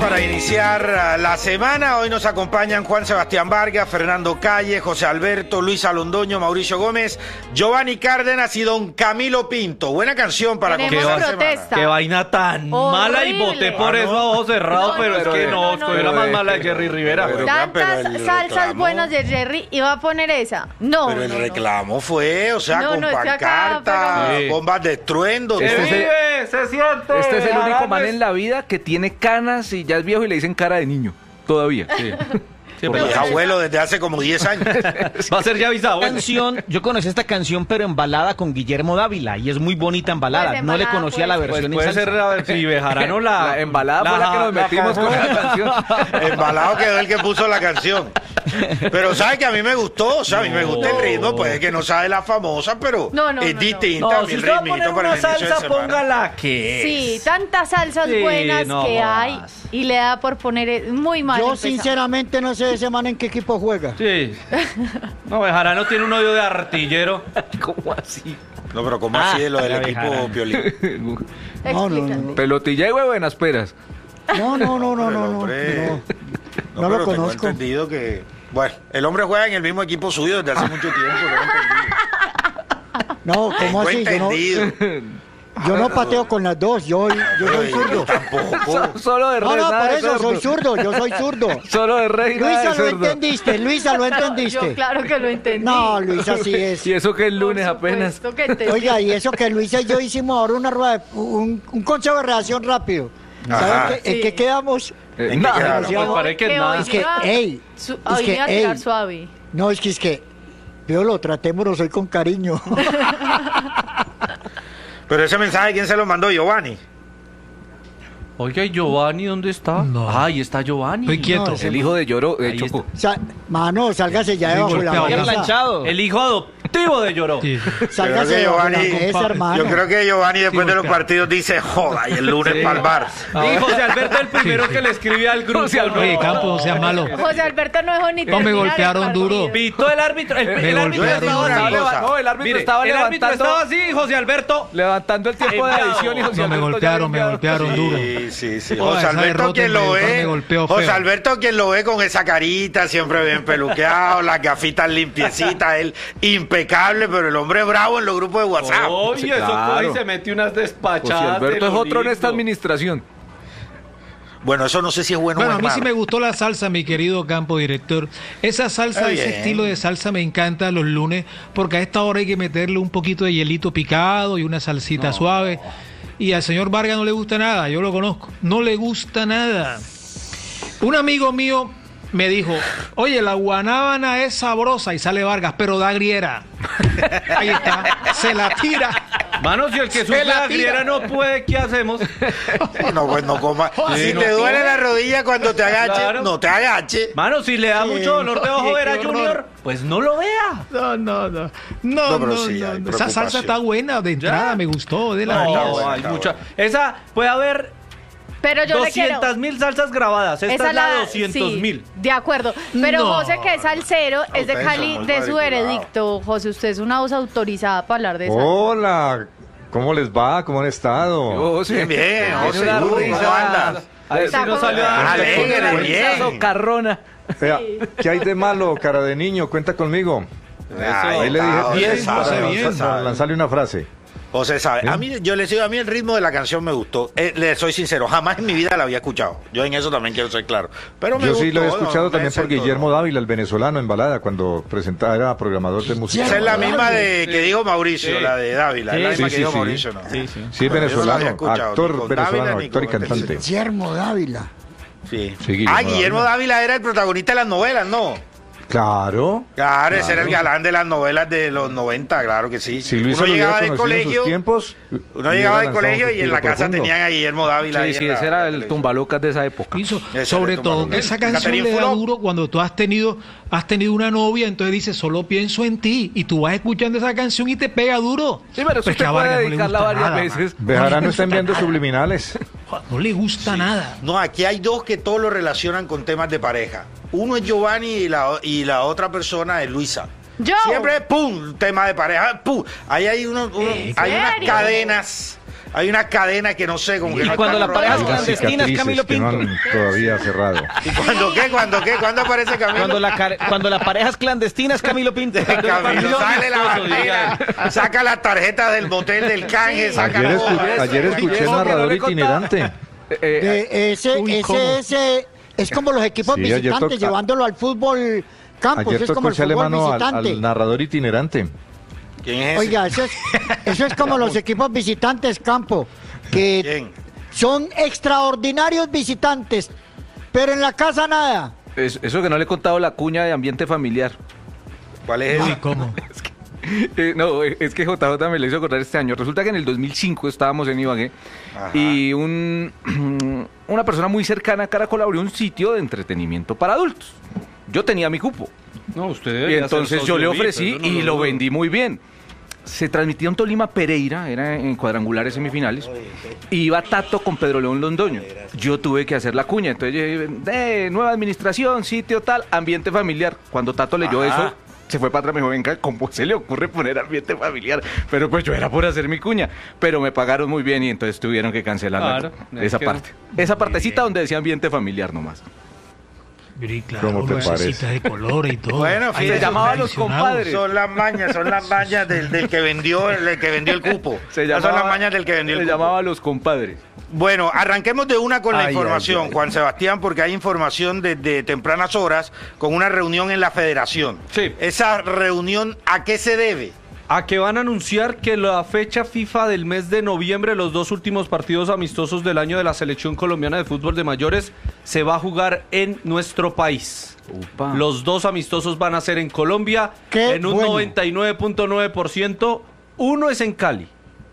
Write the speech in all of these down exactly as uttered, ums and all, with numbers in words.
para iniciar la semana. Hoy nos acompañan Juan Sebastián Vargas, Fernando Calle, José Alberto, Luisa Londoño, Mauricio Gómez, Giovanni Cárdenas y don Camilo Pinto. Buena canción para comenzar la semana. Qué vaina tan horrible. Mala y voté por ah, eso a ojos cerrados, no, pero no, es que no, no, no, no, no, más mala de Jerry Rivera. Pero, tantas pero salsas buenas de Jerry iba a poner esa. No. Pero el no, reclamo no. fue, o sea, no, con no, pancarta, pero... bombas de estruendo. Se vive, se siente. Este es el único man en la vida que tiene canas y ya es viejo y le dicen cara de niño. Todavía. Sí. Porque es abuelo desde hace como diez años. Va a ser ya avisado. Canción, yo conocí esta canción, pero en balada con Guillermo Dávila, y es muy bonita en balada. Pues en no balada, le conocía pues, la versión pues, en puede salsa. ser si Bejarano la, la embalada la, fue la que nos metimos la, con la canción. Embalado quedó el que puso la canción. Pero sabe que a mí me gustó, o sea, a mí me gusta el ritmo, puede que no sabe la famosa, pero no, no, es no, distinta. No, No, si usted va a poner una salsa, póngala que sí, tantas salsas sí, buenas no que más. Hay y le da por poner muy mal. Yo empezado. Sinceramente no sé ese man en qué equipo juega. Sí. No, Bejarano tiene un odio de artillero. ¿Cómo así? No, pero ¿cómo ah, así de lo del equipo Piolín? No, no, no. Pelotilla y huevo en asperas. No, no, no, no, no, no. No, no, no lo conozco. Tengo entendido que, bueno, el hombre juega en el mismo equipo suyo desde hace mucho tiempo. No, ¿cómo tengo así? Entendido. Yo no... Yo no pateo con las dos, yo, yo soy zurdo. Tampoco. Solo de rey. No, no, por eso sordo. soy zurdo, yo soy zurdo. Solo de rey. Luisa, lo entendiste, Luisa, lo entendiste. Yo claro que lo entendí. No, Luisa sí es. Y eso que el lunes apenas. Que Oiga, y eso que Luisa y yo hicimos ahora una rueda, de, un, un consejo de redacción rápido. ¿Saben qué, en qué quedamos? Eh, ¿En nada, qué pues parece que, que nada. Es que, ey, su, es que, a tirar ey, suave. No, es que es que, yo lo tratémonos hoy con cariño. Pero ese mensaje, ¿quién se lo mandó? Giovanni. Oiga, ¿y Giovanni dónde está? No. Ah, ahí está Giovanni. Estoy quieto. No, el hijo de Lloró, de Choco. Sa mano, sálgase ya debajo de la mesa. El hijo adoptivo de Lloró. Sí. Sálgase de la mesa, hermano. Yo creo que Giovanni después sí, de los partidos dice, joda, y el lunes sí. para el bar. Y José Alberto el primero sí, sí. que le escribe al grupo. José Alberto, campo, no sea malo. José Alberto no dejó ni No me golpearon duro. Pitó el árbitro. El, el, el árbitro estaba así. No, el árbitro Mire, estaba el levantando. árbitro estaba así y José Alberto levantando el tiempo de adición y José No, me golpearon, me golpearon duro. Sí, sí, sí. José Alberto quien lo ve. José Alberto quien lo ve con esa carita, siempre bien peluqueado, las gafitas limpiecitas, él impecable, pero el hombre bravo en los grupos de WhatsApp. Oye, sí, eso claro. Se metió unas despachadas. José Alberto es otro en esta administración. Bueno, eso no sé si es bueno, bueno o es a mí malo. Sí me gustó la salsa, mi querido campo director. Esa salsa, ese estilo de salsa me encanta los lunes, porque a esta hora hay que meterle un poquito de hielito picado y una salsita no. suave. Y al señor Vargas no le gusta nada, yo lo conozco. No le gusta nada. Un amigo mío me dijo, oye, la guanábana es sabrosa, y sale Vargas, pero da griera. Ahí está, se la tira. Mano, si el que sufre la griera no puede, ¿qué hacemos? No, pues no coma. Sí, si no te duele come. La rodilla cuando te agaches, claro. no te agaches. Mano, si le da sí. mucho dolor de ojo ver a Junior, pues no lo vea. No, no, no. No, no, no, sí, no. Esa salsa está buena de entrada, ya. Me gustó. De la no, no, hay mucha. Esa puede haber pero yo doscientas mil salsas grabadas. Esta esa es la, la doscientos mil. Sí, de acuerdo. Pero no. José, que es salsero, no, es de Cali, de su veredicto. José, usted es una voz autorizada para hablar de salsa. Hola, ¿cómo les va? ¿Cómo han estado? Yo, sí, bien, bien. José, una risa. A ver si no salió alegre, bien. Carrona. Vea, ¿qué hay de malo, cara de niño? Cuenta conmigo. Eso. Ahí le dije, bien, José, bien. Lanzarle una frase. José sabe, a mí, yo les digo, a mí el ritmo de la canción me gustó, eh, le soy sincero, jamás en mi vida la había escuchado, yo en eso también quiero ser claro, pero me yo gustó, sí lo he escuchado no, también por Guillermo todo. Dávila, el venezolano en balada, cuando presentaba, era programador de música. Esa es la misma de que dijo Mauricio, sí. la de Dávila, sí, es la misma sí, que dijo sí, Mauricio, ¿no? Sí, sí, sí, es venezolano, actor venezolano, actor y cantante. Guillermo Dávila. Sí. sí Guillermo ah, Guillermo Dávila. Dávila era el protagonista de las novelas, ¿no? Claro. Claro, ese era el galán de las novelas de los noventa, claro que sí. Si Luis uno llegaba del colegio, tiempos, uno llegaba del colegio y en la casa profundo. Tenían a Guillermo Dávila. Sí, sí, ese era el tumbalucas de esa época. Hizo, sobre todo que esa canción le da duro cuando tú has tenido, has tenido una novia, entonces dices, solo pienso en ti, y tú vas escuchando esa canción y te pega duro. Sí, pero eso pues te puede dedicarla varias nada, veces. Bejarano no está enviando subliminales. No le gusta sí. nada. No, aquí hay dos que todos lo relacionan con temas de pareja. Uno es Giovanni y la, y la otra persona es Luisa. Yo. Siempre, pum, tema de pareja, pum. Ahí hay, uno, uno, hay unas cadenas hay una cadena que no sé, como que y no cuando la pareja es Las clandestina es cicatrices Camilo que no Pinto. han todavía cerrado. ¿Y cuando qué? ¿Cuando qué? ¿Cuándo aparece Camilo? Cuando la, car- cuando la pareja es clandestina es Camilo Pinto. Camilo sale la bandera, saca la tarjeta del motel del canje, saca Ayer, la escu- hoja. ayer escuché Eso el que no narrador le contaba. itinerante. Eh, ese, Uy, ¿cómo? ese, ese es como los equipos Sí, ayer visitantes, toca- llevándolo al fútbol campos, Ayer es tocó como el echarle fútbol mano al, visitante. al narrador itinerante. ¿Quién es ese? Oiga, eso es, eso es como los equipos visitantes campo, que ¿Quién? son extraordinarios visitantes, pero en la casa nada. Es- eso que no le he contado la cuña de ambiente familiar. ¿Cuál es Uy, ese? ¿cómo? Eh, no, eh, es que J J me lo hizo acordar este año. Resulta que en el dos mil cinco estábamos en Ibagué Ajá. y un, una persona muy cercana a Caracol abrió un sitio de entretenimiento para adultos. Yo tenía mi cupo. No, usted Y debería ser entonces yo le socio ofrecí V I P, eso no y lo lo dudo. vendí muy bien. Se transmitía un Tolima Pereira, era en cuadrangulares semifinales, y iba Tato con Pedro León Londoño. Yo tuve que hacer la cuña, entonces yo dije, eh, nueva administración, sitio tal, ambiente familiar. Cuando Tato leyó Ajá. eso, se fue para atrás, me dijo, venga, ¿cómo se le ocurre poner ambiente familiar? Pero pues yo era por hacer mi cuña, pero me pagaron muy bien y entonces tuvieron que cancelar la- Claro, es esa que- parte. Esa partecita donde decía ambiente familiar nomás. Sí, claro, ¿Cómo te lucecitas de colores y todo. Bueno, Hay fíjese, de llamaba a los aficionados. compadres. Son las mañas, son las mañas del, del que vendió, el que vendió el cupo. Se Esas llamaba, son las mañas del que vendió el se cupo. llamaba a los compadres. Bueno, arranquemos de una con la Ay, información, ay, ay. Juan Sebastián, porque hay información desde tempranas horas con una reunión en la federación. Sí. Esa reunión, ¿a qué se debe? A que van a anunciar que la fecha FIFA del mes de noviembre, los dos últimos partidos amistosos del año de la selección colombiana de fútbol de mayores, se va a jugar en nuestro país. Upa. Los dos amistosos van a ser en Colombia, Qué en un bueno. noventa y nueve punto nueve por ciento. Uno es en Cali.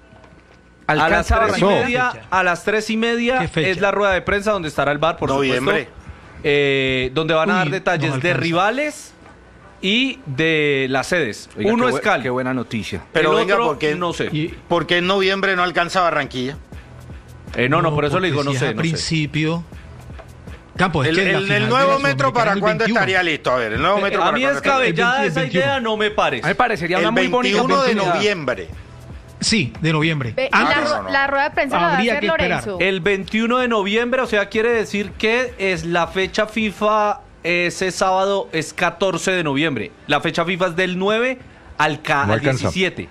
A las Alcanza tres y Barranquilla. media, a las tres y ¿Qué media fecha? es la rueda de prensa donde estará el bar, por Noviembre. supuesto. Eh, donde van a Uy, dar detalles no de alcanza. rivales y de las sedes. Oiga, Uno qué es bu- Cali. Qué buena noticia. Pero el venga, otro, ¿por qué? no sé. Y- ¿Por qué en noviembre no alcanza Barranquilla? Eh, no, no, por eso le digo, porque no si sé, es a no sé. principio. Campo, es El, que la el- final el de nuevo la metro, Sudamericana ¿para el cuándo veintiuno. estaría listo? A ver, el nuevo metro, A ¿para mí cuándo es estaría listo? cabellada El esa veintiuno. idea, no me A mí parece. me parecería una El muy bonita veintiuno de oportunidad. noviembre. Sí, de noviembre. Ve, y la, Antes, ru- la rueda de prensa la va a habría hacer que esperar. Lorenzo. El veintiuno de noviembre, o sea, quiere decir que es la fecha FIFA, ese sábado es catorce de noviembre. La fecha FIFA es del nueve al, ca- No al alcanza. diecisiete.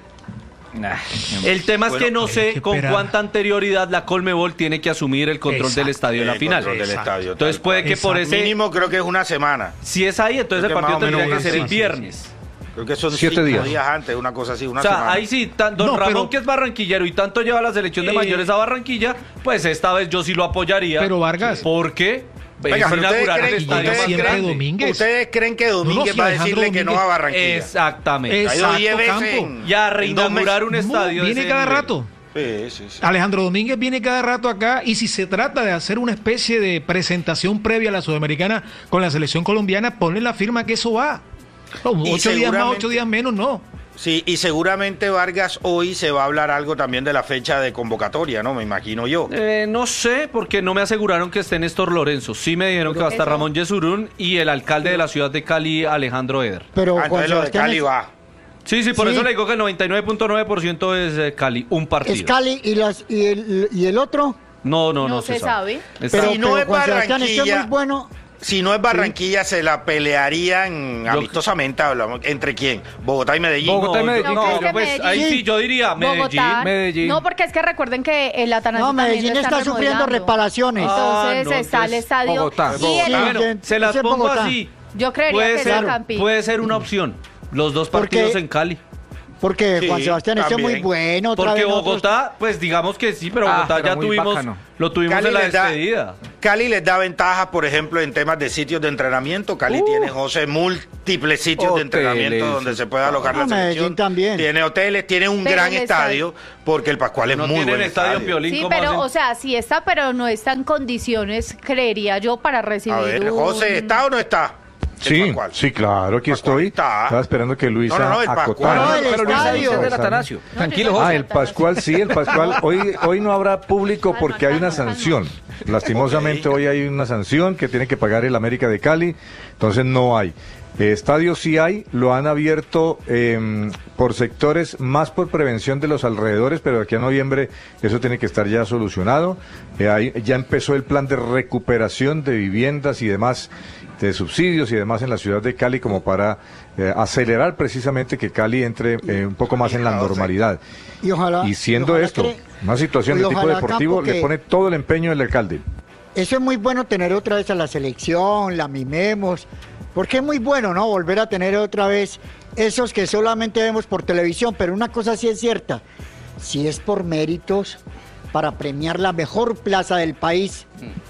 El tema es que no habría sé que con esperar. cuánta anterioridad la Colmebol tiene que asumir el control Exacto. del estadio en la El final. control del Exacto. estadio, Entonces tal puede cual. que por Exacto. ese... Mínimo creo que es una semana. Si es ahí, entonces Creo el que partido más o menos tendría que una ser el semana. viernes. Creo que son Siete cinco días. días antes, una cosa así, una O sea, semana. ahí sí, tan- don No, Ramón, pero- que es barranquillero y tanto lleva la selección de Eh, mayores a Barranquilla, pues esta vez yo sí lo apoyaría. Pero, Vargas. Porque Venga, es pero ustedes inaugurar el creen- estadio ustedes más siempre grande. Domínguez. ¿Ustedes creen que Domínguez No, no, si va a Alejandro decirle que no a Domínguez- Barranquilla? Exactamente. Ha ido Exacto, diez veces Campo. en- Ya a en dos reinaugurar meses. un No, estadio. de viene ese cada nivel. rato. Sí, sí, sí. Alejandro Domínguez viene cada rato acá y si se trata de hacer una especie de presentación previa a la Sudamericana con la selección colombiana, ponle la firma que eso va. No, Y ocho días más, seguramente- ocho días menos, no. Sí, y seguramente Vargas hoy se va a hablar algo también de la fecha de convocatoria, ¿no? Me imagino yo. Eh, no sé, porque no me aseguraron que esté Néstor Lorenzo. Sí me dijeron que va a estar Eso. Ramón Yesurún y el alcalde de la ciudad de Cali, Alejandro Eder. Pero Ah, Juan entonces lo de Sebastián Cali es, va. Sí, sí, por Sí. eso le digo que el noventa y nueve punto nueve por ciento es eh, Cali, un partido. es Cali y, las, y, el, y el otro. No, no, no, No se sabe. Está- Pero, Si no pero es Juan Sebastián, esto es Barranquilla- muy bueno. Si no es Barranquilla, se la pelearían Yo- amistosamente, hablamos. ¿Entre quién? Bogotá y Medellín. Bogotá y No, Medellín. yo- ¿No no, crees que pues ahí Medellín? sí, yo diría Medellín. Bogotá. Medellín. No, porque es que recuerden que el Atanasio No, también Medellín lo están está sufriendo remodelando. reparaciones. Ah, Entonces no, está el entonces, estadio. Bogotá. Y el- Bogotá. Bueno, de- se las ese pongo Bogotá. así. Yo creería Puede que es ser, el Campín. puede ser una opción. Los dos Porque- partidos en Cali. Porque Sí, Juan Sebastián, esto es muy también. bueno. Otra Porque vez nosotros- Bogotá, pues digamos que sí, pero Ah, Bogotá pero ya muy tuvimos, bacano. lo tuvimos Cali en la les da- despedida. Cali les da ventajas, por ejemplo, en temas de sitios de entrenamiento. Cali Uh. tiene, José, múltiples sitios de Hoteles, entrenamiento donde se puede alojar la Ah, Medellín selección. también. Tiene hoteles, tiene un Pero gran el estadio, porque el Pascual es No muy tienen buen estadio estadio. Piolín, Sí, ¿cómo pero, hacen? o sea, sí está, pero no está en condiciones, creería yo, para recibir A ver, un... José, ¿está o no está? El Sí, Pascual. sí, claro, aquí Pascual estoy. está. Estaba esperando que Luisa No, no, no, el Pascual. acotara. No, el Pero Luis ahí estadio. es del Atanasio. No, Tranquilo, yo- José. Ah, el Pascual, sí, el Pascual. Hoy, hoy no habrá público Calma, porque hay una calma, calma. sanción. Lastimosamente hoy hay una sanción que tiene que pagar el América de Cali, entonces no hay. Eh, estadios sí hay, lo han abierto eh, por sectores, más por prevención de los alrededores, pero de aquí a noviembre eso tiene que estar ya solucionado. Eh, ahí ya empezó el plan de recuperación de viviendas y demás, de subsidios y demás en la ciudad de Cali, como para eh, acelerar precisamente que Cali entre eh, un poco más en la normalidad. Y, ojalá, y siendo y ojalá esto que, una situación de tipo deportivo, le pone todo el empeño el alcalde. Eso es muy bueno, tener otra vez a la selección, la mimemos, porque es muy bueno, ¿no? Volver a tener otra vez esos que solamente vemos por televisión, pero una cosa sí es cierta, si es por méritos, para premiar la mejor plaza del país,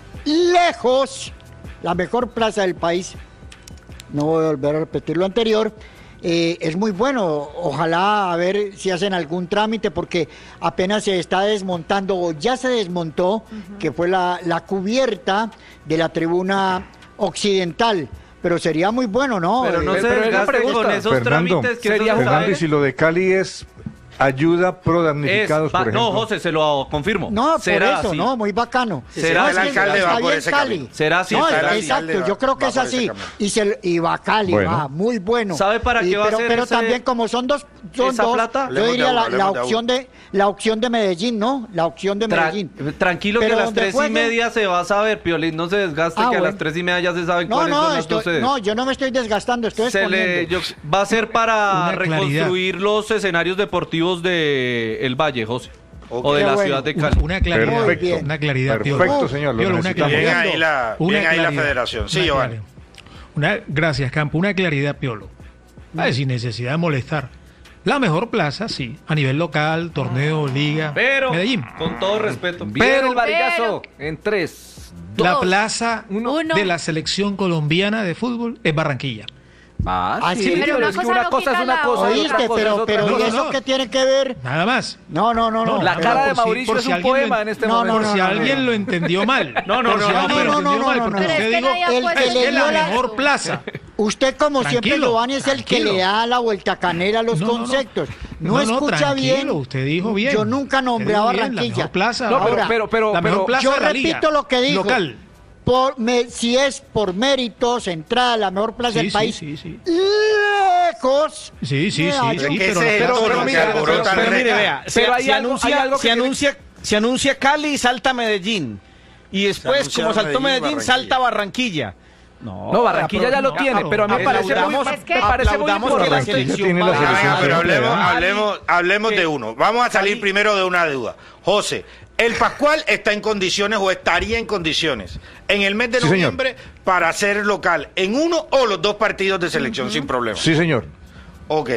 lejos, la mejor plaza del país, no voy a volver a repetir lo anterior, eh, es muy bueno, ojalá a ver si hacen algún trámite, porque apenas se está desmontando, o ya se desmontó, uh-huh. que fue la, la cubierta de la tribuna occidental. Pero sería muy bueno, ¿no? Pero no eh, se desgaste con esos Fernando, trámites que sería Fernando, y si lo de Cali es ayuda pro damnificados, es, va, por ejemplo. No, José, se lo confirmo. No, ¿Será por eso, así? no, muy bacano. ¿Será el alcalde va por ese camino? ¿Será así? No, ¿Será exacto, yo creo que es así. Y, se, y va Cali, bueno. va, muy bueno. ¿Sabe para y, qué va pero, a ser Pero ese, también como son dos, son esa dos plata? yo diría la, la opción de la opción de Medellín, ¿no? La opción de Tra Medellín. Tranquilo, pero que a las tres jueguen... y media se va a saber, Piolín, no se desgaste, ah, que bueno. a las tres y media ya se saben no, cuáles no, son las estoy, dos sedes. No, yo no me estoy desgastando, estoy se le, yo, Va a ser para reconstruir los escenarios deportivos de El Valle, José. Okay. O de la bueno. ciudad de Cali. Una, una claridad, perfecto, una claridad, perfecto, Piolo. señor. Lo Piolo, una claridad. Bien ahí la, una bien ahí claridad, la federación. Sí, Giovanni. Una, gracias, Campo. Una claridad, Piolo. Ay, sin necesidad de molestar. La mejor plaza, sí, a nivel local, torneo, liga, pero, Medellín. Con todo respeto. Pero el varillazo en tres, dos, la plaza uno. de la selección colombiana de fútbol es Barranquilla. Ah, ah, sí, sí, pero una es cosa, que una no cosa es una cosa, ¿oíste? otra cosa Pero, es otra pero cosa. ¿y eso No, no. qué tiene que ver? Nada más. No, no, no, no. No, La pero cara de por si- Mauricio por es si un alguien poema lo- en este no, momento. Por no, si no, alguien no. lo entendió mal. No, no, Por no, si no, alguien pero- lo no, entendió no, mal, no, porque no, Pero usted es que dijo, nadie ha el puesto que es le que ese dio la la- mejor plaza. Usted, como siempre, Tranquilo, Giovanni, es el que tranquilo. le da la vuelta canera a los No, no, no. conceptos. No, No, no, escucha tranquilo, bien. usted dijo bien. Yo nunca nombré Usted a dijo bien, la Barranquilla. mejor plaza. No, pero, Ahora, pero, pero, la mejor pero- plaza yo de la repito liga, lo que dijo. local. Por, me, si es por méritos, entrada a la mejor plaza Sí, del sí, país, sí, sí. lejos. Sí, sí, de sí, ahí. sí, que pero, ese es pero, el pero tono mira, que alborota pero- el Pero mire, reca- vea, Pero se, hay se algo- anuncia, hay algo que se, tiene- anuncia, se anuncia Cali y salta Medellín. Y después, anuncia como saltó Medellín y Medellín, Barranquilla. salta Barranquilla. No, No, Barranquilla ya lo no, tiene, pero a mí me parece muy, aplaudamos- Es que- me parece muy aplaudamos que la importante. selección tiene la vaya. selección Venga, pero Cali, hablemos, ¿verdad? hablemos, hablemos de uno. Vamos a salir primero de una duda. José, ¿el Pascual está en condiciones o estaría en condiciones en el mes de Sí, noviembre para ser local en uno o los dos partidos de selección sin problema? Sí, señor. Ok.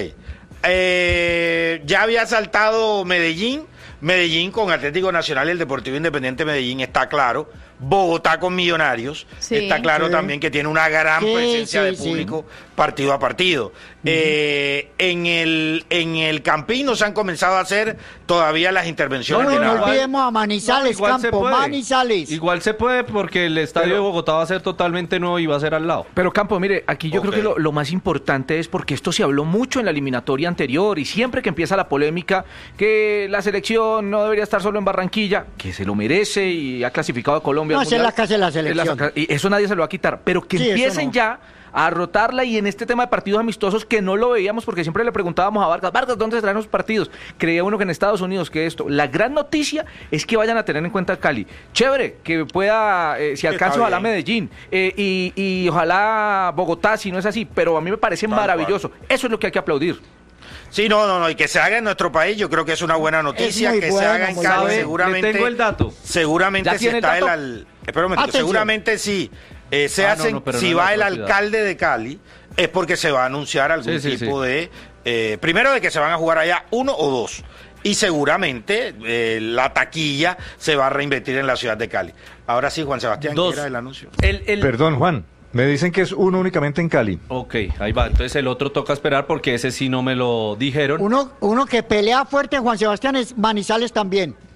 Eh, ya había saltado Medellín. Medellín con Atlético Nacional y el Deportivo Independiente Medellín está claro. Bogotá con Millonarios. Sí. Está claro Sí. también que tiene una gran Sí, presencia sí, de sí. público partido a partido. Uh-huh. eh, en el en el Campín no se han comenzado a hacer todavía las intervenciones No, de no, no nada. olvidemos a Manizales, No, igual se Campo, puede. Manizales. Igual se puede porque el estadio Pero- de Bogotá va a ser totalmente nuevo y va a ser al lado. Pero Campo, mire, aquí yo Ok. creo que lo, lo más importante es porque esto se habló mucho en la eliminatoria anterior y siempre que empieza la polémica que la selección no debería estar solo en Barranquilla, que se lo merece y ha clasificado a Colombia. No, al esa es la Mundial. casa de la Es la- selección. y eso nadie se lo va a quitar, pero que Sí, eso empiecen no. ya a rotarla y en este tema de partidos amistosos que no lo veíamos porque siempre le preguntábamos a Vargas, Vargas, ¿dónde se traen los partidos? Creía uno que en Estados Unidos, que esto. La gran noticia es que vayan a tener en cuenta Cali. Chévere, que pueda, eh, si alcanza, está ojalá bien. Medellín eh, y, y ojalá Bogotá, si no es así, pero a mí me parece Tal maravilloso. Eso es lo que hay que aplaudir. Sí, no, no, no, y que se haga en nuestro país, yo creo que es una buena noticia, muy que se bueno, haga en muy Cali, bueno. seguramente. Le tengo el dato. Seguramente ¿Ya si tiene el está el, dato? al, espera un momento, Atención. seguramente sí. Eh, se Ah, no, hacen, no, pero si no en va la el otra ciudad. alcalde de Cali, es porque se va a anunciar algún Sí, sí, tipo de, eh, primero de que se van a jugar allá uno o dos, y seguramente eh, la taquilla se va a reinvertir en la ciudad de Cali. Ahora sí, Juan Sebastián, Dos. ¿qué era el anuncio? El, el... Perdón, Juan. Me dicen que es uno únicamente en Cali. Ok, ahí va. Entonces el otro toca esperar porque ese sí no me lo dijeron. Uno, uno que pelea fuerte, Juan Sebastián, es Manizales también.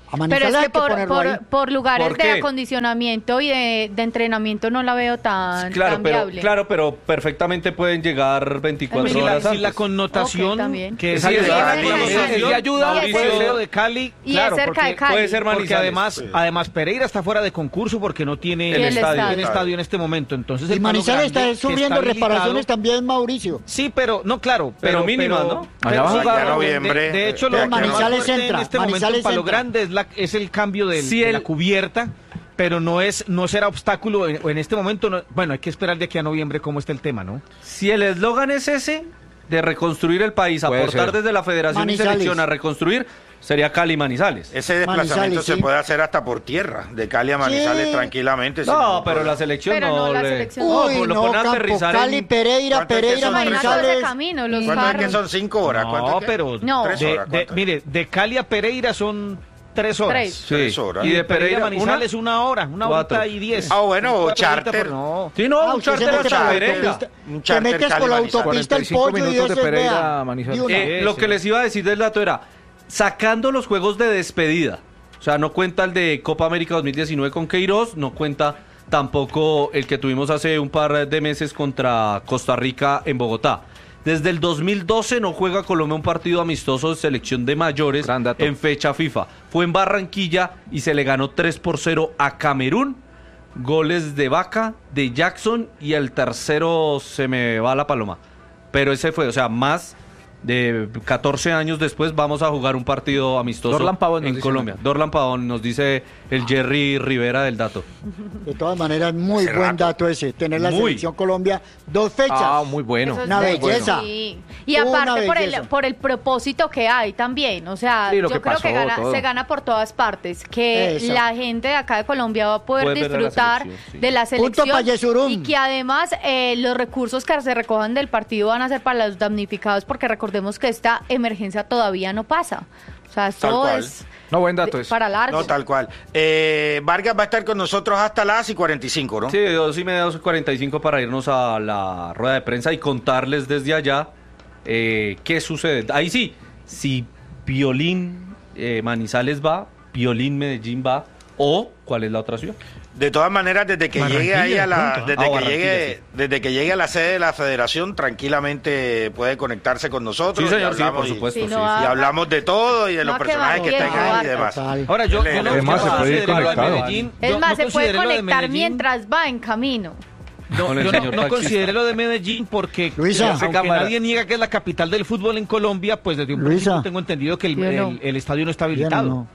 A Pero Manizales es hay que que por, ponerlo por, ahí. por lugares ¿Por de qué? acondicionamiento y de, de entrenamiento no la veo tan, Claro, tan pero, viable. claro, pero perfectamente pueden llegar veinticuatro Pues sí, horas la, antes. la connotación Ok, también. que es Sí, es ayudar, de digamos, Cali. es de ayuda, Y es puede cerca- ser de Cali, y claro, es cerca porque, de Cali. puede ser porque Manizales. además, Sí. además Pereira está fuera de concurso porque no tiene El el estadio. estadio, el estadio. estadio en este momento. Entonces Y el palo Manizales está grande que sufriendo está habilitado- reparaciones también, Mauricio. Sí, pero no, claro, Pero pero, mínimas, pero- ¿no? pero Allá va a sí, jugar claro, noviembre. De, de hecho, Pero lo más Manizales fuerte entra, en este momento Manizales en Palo entra. Grande es, la, es el cambio del- Si de el- la cubierta, pero no es no será obstáculo en, en este momento. No- bueno, hay que esperar de aquí a noviembre cómo está el tema, ¿no? Si el eslogan es ese, de reconstruir el país, Puede aportar ser. desde la Federación y Manizales. Selección a reconstruir, sería Cali Manizales. Ese desplazamiento Manizales, se sí. puede hacer hasta por tierra, de Cali a Manizales Sí. tranquilamente. sin No, ningún pero la problema. selección Pero no, no, la le- selección No, Uy, pues lo no, ponen a Campo, aterrizar Cali, en- Pereira, ¿Cuánto es que Pereira, son? Imagínate todo ese Manizales. camino, los ¿Cuánto es que carros. son cinco horas? ¿Cuánto No, es que- pero No. Tres de- horas, de- ¿cuánto? mire, de Cali a Pereira son tres horas. Tres. Sí. Tres horas. Y de Pereira a Pereira, Manizales una, hora, una Cuatro. hora y diez. Ah, bueno, Cuatro charter. horitas, pero no. Sí, no, Ah, un usted se charter mete hasta por la Pereira. autopista- Un Te charter metes por la Cali-Manizales. autopista el cuarenta y cinco pollo y minutos de eso es, Pereira vea, a Manizales. de una. Eh, Sí, lo sí. que les iba a decir del dato era, sacando los juegos de despedida, o sea, no cuenta el de Copa América dos mil diecinueve con Queiroz, no cuenta tampoco el que tuvimos hace un par de meses contra Costa Rica en Bogotá. Desde el dos mil doce no juega Colombia un partido amistoso de selección de mayores Gran dato. en fecha FIFA. Fue en Barranquilla y se le ganó tres por cero a Camerún. Goles de Vaca, de Jackson y el tercero se me va la paloma. Pero ese fue, o sea, más de catorce años después vamos a jugar un partido amistoso Dorlan Pavón nos en dice Colombia. acá. Dorlan Pavón nos dice el Jerry Rivera del dato. De todas maneras, muy Hace buen rato. dato ese. Tener la Muy. selección Colombia dos fechas. Ah, muy bueno. Eso es Una muy belleza. bueno. Sí. Y Una aparte por el, belleza. por el propósito que hay también, o sea, Sí, lo yo que creo pasó, que gana, todo. se gana por todas partes, que Exacto. la gente de acá de Colombia va a poder Puede ver a la disfrutar selección, sí. de la Punto selección pa' Yesurum. y que además eh, los recursos que se recojan del partido van a ser para los damnificados, porque recordemos que esta emergencia todavía no pasa. O sea, Tal esto cual. es No, buen dato de- ese. para largo. No, tal cual. Eh, Vargas va a estar con nosotros hasta las y cuarenta y cinco, ¿no? Sí, dos y media, dos y cuarenta y cinco para irnos a la rueda de prensa y contarles desde allá eh, qué sucede. Ahí sí, si Piolín eh, Manizales va, Piolín Medellín va, o ¿cuál es la otra ciudad? De todas maneras, desde que llegue Barranquilla, ahí a la, punto. desde Ah, que Barranquilla, llegue, sí. desde que llegue a la sede de la Federación, tranquilamente puede conectarse con nosotros. Sí, señor, y sí, hablamos por y- supuesto. Sí, sí, no sí. va- Y hablamos de todo y de No, los que personajes que va, están que ahí va. y demás. Total. Ahora yo, yo no, Además, yo se no puede ir consideré lo de conectado. Medellín, Es yo más, no se puede consideré lo de conectar Medellín, mientras va en camino. No, Con el yo no, señor no taxista. consideré lo de Medellín porque Luisa. aunque Cámara. nadie niega que es la capital del fútbol en Colombia, pues desde un Luisa. principio tengo entendido que el, ¿Sí o no? el- el estadio no está Bien, habilitado. ¿no?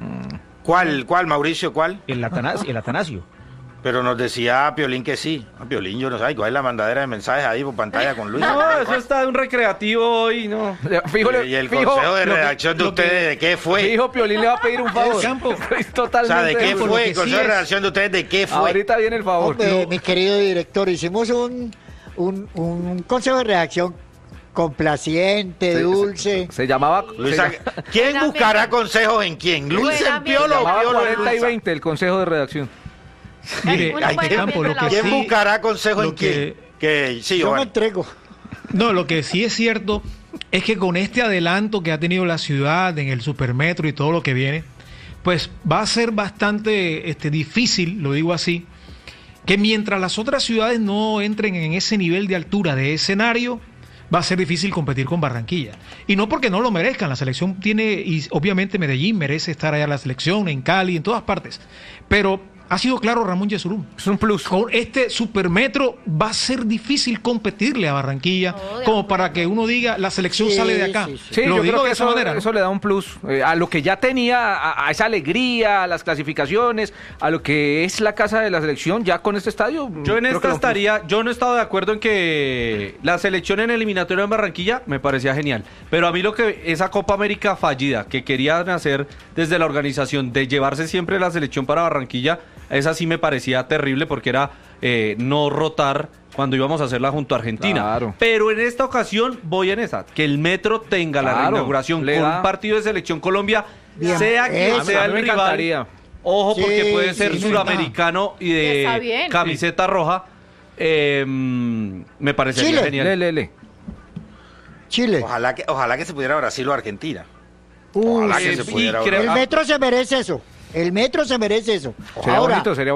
¿Cuál, cuál, Mauricio, cuál? El, Atanasio, el Atanasio. Pero nos decía Piolín que sí. A Piolín, yo no sé, ¿cuál es la mandadera de mensajes ahí por pantalla con Luis? No, eso está de un recreativo hoy, no. Fijo, y el fijo, consejo de lo que- redacción de lo que- ustedes, ¿de qué fue? Fijo, Piolín le va a pedir un favor. Campo. Es O totalmente. sea, ¿de qué Campo, lo fue? que El sí consejo de es- redacción de ustedes, ¿de qué fue? Ahorita viene el favor. Hombre, mi querido director, hicimos un, un, un consejo de reacción complaciente, Se- dulce. Se, se llamaba. Luisa, se ¿quién Buena buscará amiga. consejos en quién? ¿Luis Buena en Piolo o llamaba Piolo en cuarenta y Luisa? veinte, el consejo de redacción. Mire, Uno puede Campo, lo cambiar que la ¿Quién sí, buscará consejos lo en quién? que- Que, sí, Yo me Giovanni. entrego. no, lo que sí es cierto es que con este adelanto que ha tenido la ciudad en el supermetro y todo lo que viene, pues va a ser bastante este, difícil, lo digo así, que mientras las otras ciudades no entren en ese nivel de altura de escenario, va a ser difícil competir con Barranquilla. Y no porque no lo merezcan, la selección tiene, y obviamente Medellín merece estar allá, la selección, en Cali, en todas partes. Pero ha sido claro Ramón Yesurum. Es un plus. Con este supermetro va a ser difícil competirle a Barranquilla, No, de como para acuerdo. que uno diga la selección Sí, sale de acá. sí, sí. Sí, Lo yo digo creo que de esa eso, manera, ¿no? eso le da un plus eh, a lo que ya tenía, a, a esa alegría, a las clasificaciones, a lo que es la casa de la selección, ya con este estadio. Yo en creo que esta le da un plus. estaría, yo no he estado de acuerdo en que la selección en eliminatoria en Barranquilla me parecía genial, pero a mí lo que esa Copa América fallida que querían hacer desde la organización de llevarse siempre la selección para Barranquilla, esa sí me parecía terrible porque era eh, no rotar cuando íbamos a hacerla junto a Argentina. Claro. Pero en esta ocasión voy en esa, que el Metro tenga la Claro, reinauguración le con da- un partido de selección Colombia, Bien, sea quien eso, sea a el mí me rival. encantaría. Ojo, Sí, porque puede ser sí, suramericano y Está de bien. camiseta roja. eh, me parece Chile. genial. Le, le, le. Chile. Ojalá que, ojalá que se pudiera Brasil o Argentina. Uy, Ojalá que eh, se y pudiera creo- el hablar. metro se merece eso. El metro se merece eso. Sería Ahora, bonito, sería